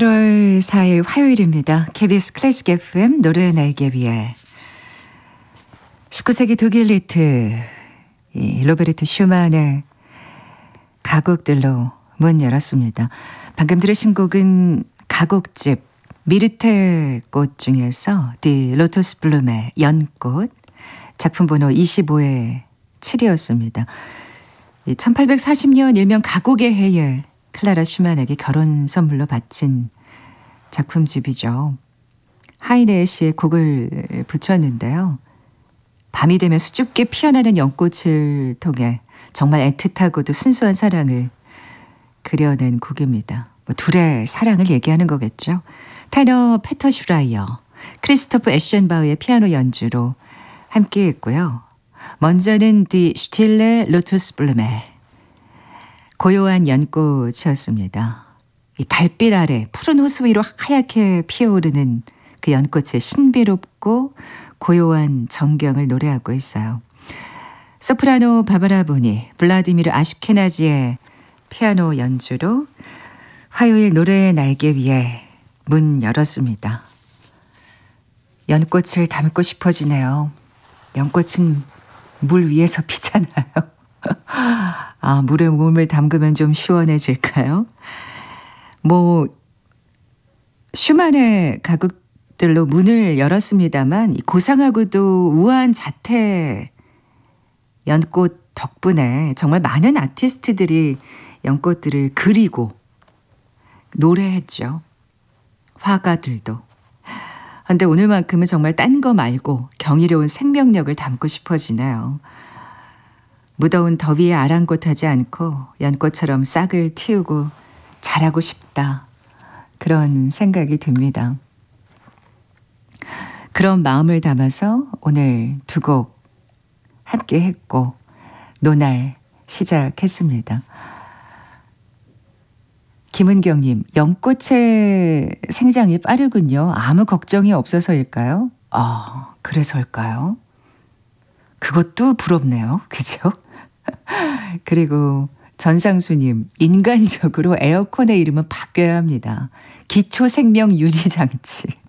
8월 4일 화요일입니다. KBS 클래식 FM 노래 날개 위에 19세기 독일 리트 로베르트 슈만의 가곡들로 문 열었습니다. 방금 들으신 곡은 가곡집 미르테 꽃 중에서 디 로토스 블룸의 연꽃, 작품 번호 25의 7이었습니다. 1840년 일명 가곡의 해에 클라라 슈만에게 결혼 선물로 바친 작품집이죠. 하이네 씨의 곡을 붙였는데요. 밤이 되면 수줍게 피어나는 연꽃을 통해 정말 애틋하고도 순수한 사랑을 그려낸 곡입니다. 둘의 사랑을 얘기하는 거겠죠. 테너 페터 슈라이어, 크리스토프 에셴바흐의 피아노 연주로 함께 했고요. 먼저는 디 슈틸레 로투스 블룸의 고요한 연꽃이었습니다. 이 달빛 아래 푸른 호수 위로 하얗게 피어오르는 그 연꽃의 신비롭고 고요한 정경을 노래하고 있어요. 소프라노 바바라 보니, 블라디미르 아슈케나지의 피아노 연주로 화요일 노래의 날개 위에 문 열었습니다. 연꽃을 담고 싶어지네요. 연꽃은 물 위에서 피잖아요. 아, 물에 몸을 담그면 좀 시원해질까요? 슈만의 가곡들로 문을 열었습니다만 고상하고도 우아한 자태 연꽃 덕분에 정말 많은 아티스트들이 연꽃들을 그리고 노래했죠. 화가들도. 그런데 오늘만큼은 정말 딴 거 말고 경이로운 생명력을 담고 싶어지네요. 무더운 더위에 아랑곳하지 않고 연꽃처럼 싹을 틔우고 자라고 싶다. 그런 생각이 듭니다. 그런 마음을 담아서 오늘 두 곡 함께 했고 노날 시작했습니다. 김은경님, 연꽃의 생장이 빠르군요. 아무 걱정이 없어서일까요? 그래서일까요? 그것도 부럽네요. 그죠? 그리고 전상수님, 인간적으로 에어컨의 이름은 바뀌어야 합니다. 기초생명 유지장치.